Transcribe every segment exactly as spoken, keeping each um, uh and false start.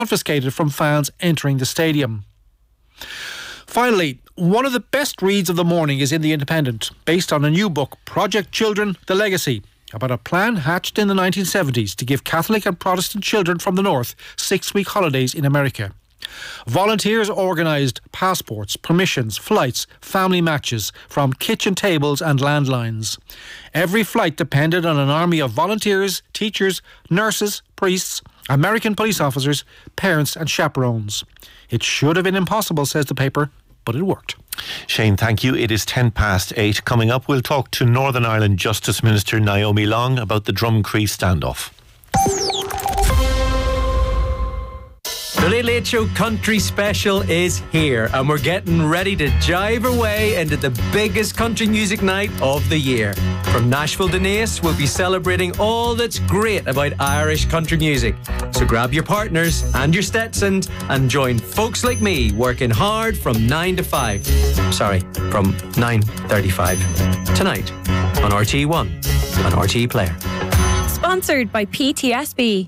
confiscated from fans entering the stadium. Finally, one of the best reads of the morning is in The Independent, based on a new book, Project Children, The Legacy, about a plan hatched in the nineteen seventies to give Catholic and Protestant children from the North six-week holidays in America. Volunteers organised passports, permissions, flights, family matches from kitchen tables and landlines. Every flight depended on an army of volunteers, teachers, nurses, priests, American police officers, parents and chaperones. It should have been impossible, says the paper, but it worked. Shane, thank you. It is ten past eight. Coming up, we'll talk to Northern Ireland Justice Minister Naomi Long about the Drumcree standoff. The Late Late Show Country Special is here, and we're getting ready to jive our way into the biggest country music night of the year. From Nashville to Naas, we'll be celebrating all that's great about Irish country music. So grab your partners and your Stetsons and join folks like me working hard from nine to five. Sorry, from nine thirty-five tonight on R T E one and R T E Player. Sponsored by P T S B.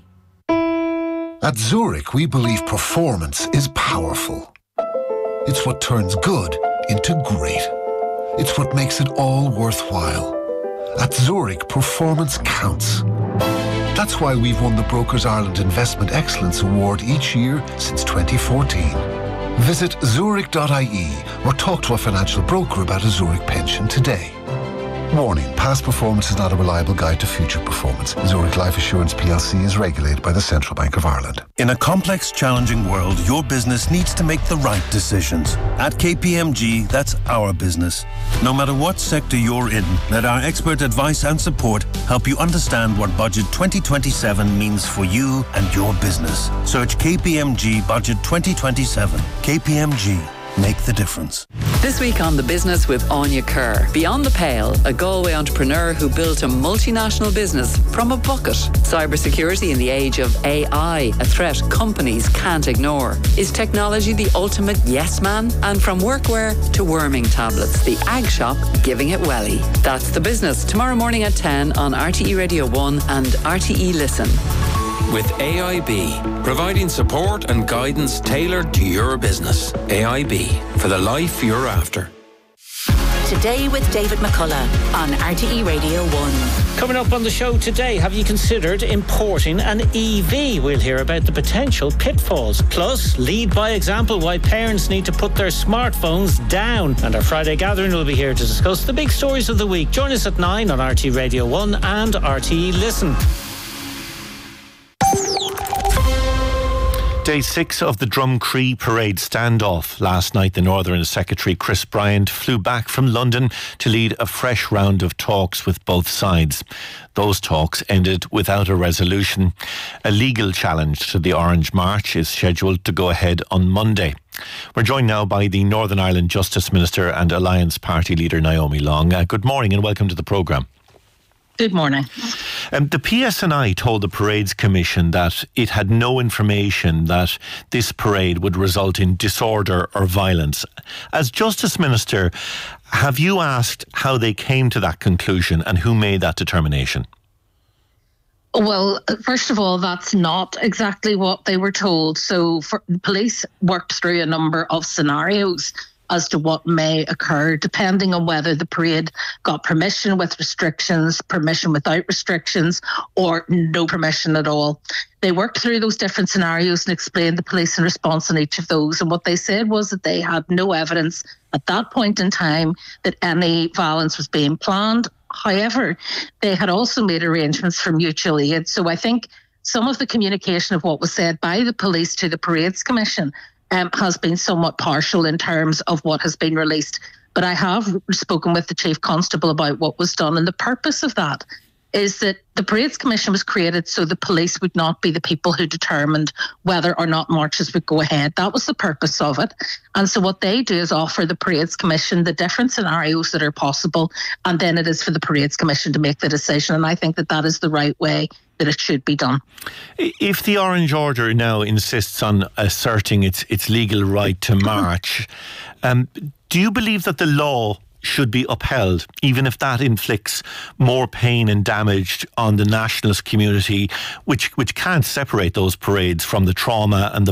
At Zurich, we believe performance is powerful. It's what turns good into great. It's what makes it all worthwhile. At Zurich, performance counts. That's why we've won the Brokers Ireland Investment Excellence Award each year since twenty fourteen. Visit zurich dot I E or talk to a financial broker about a Zurich pension today. Warning, past performance is not a reliable guide to future performance. Zurich Life Assurance P L C is regulated by the Central Bank of Ireland. In a complex, challenging world, your business needs to make the right decisions. At K P M G, that's our business. No matter what sector you're in, let our expert advice and support help you understand what Budget twenty twenty-seven means for you and your business. Search K P M G Budget twenty twenty-seven. K P M G. Make the difference. This week on The Business with Anya Kerr. Beyond the Pale, a Galway entrepreneur who built a multinational business from a bucket. Cybersecurity in the age of A I, a threat companies can't ignore. Is technology the ultimate yes man? And from workwear to worming tablets, the Ag Shop giving it welly. That's The Business, tomorrow morning at ten on R T E Radio one and R T E Listen. With A I B, providing support and guidance tailored to your business. A I B, for the life you're after. Today with David McCullough on R T E Radio one. Coming up on the show today, have you considered importing an E V? We'll hear about the potential pitfalls. Plus, lead by example why parents need to put their smartphones down. And our Friday gathering will be here to discuss the big stories of the week. Join us at nine on R T E Radio one and R T E Listen. Day six of the Drumcree Parade standoff. Last night, the Northern Secretary Chris Bryant flew back from London to lead a fresh round of talks with both sides. Those talks ended without a resolution. A legal challenge to the Orange March is scheduled to go ahead on Monday. We're joined now by the Northern Ireland Justice Minister and Alliance Party leader Naomi Long. Uh, good morning and welcome to the programme. Good morning. Um, the P S N I told the Parades Commission that it had no information that this parade would result in disorder or violence. As Justice Minister, have you asked how they came to that conclusion and who made that determination? Well, first of all, that's not exactly what they were told. So for, police worked through a number of scenarios as to what may occur, depending on whether the parade got permission with restrictions, permission without restrictions, or no permission at all. They worked through those different scenarios and explained the police in response on each of those. And what they said was that they had no evidence at that point in time that any violence was being planned. However, they had also made arrangements for mutual aid. So I think some of the communication of what was said by the police to the Parades Commission Um, has been somewhat partial in terms of what has been released. But I have spoken with the Chief Constable about what was done, and the purpose of that is that the Parades Commission was created so the police would not be the people who determined whether or not marches would go ahead. That was the purpose of it. And so what they do is offer the Parades Commission the different scenarios that are possible, and then it is for the Parades Commission to make the decision. And I think that that is the right way that it should be done. If the Orange Order now insists on asserting its its legal right to march, um, do you believe that the law should be upheld, even if that inflicts more pain and damage on the nationalist community, which which can't separate those parades from the trauma and the